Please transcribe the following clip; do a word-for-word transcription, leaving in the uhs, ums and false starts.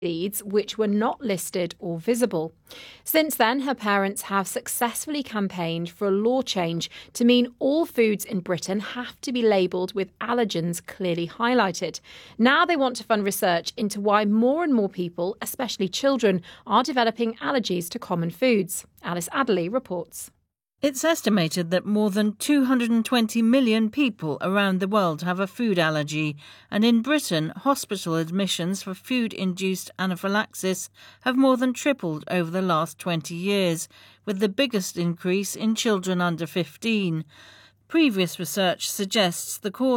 seeds which were not listed or visible. Since then, her parents have successfully campaigned for a law change to mean all foods in Britain have to be labelled with allergens clearly highlighted. Now they want to fund research into why more and more people, especially children, are developing allergies to common foods. Alice Adderley reports. It's estimated that more than two hundred twenty million people around the world have a food allergy, and in Britain, hospital admissions for food-induced anaphylaxis have more than tripled over the last twenty years, with the biggest increase in children under fifteen. Previous research suggests the cause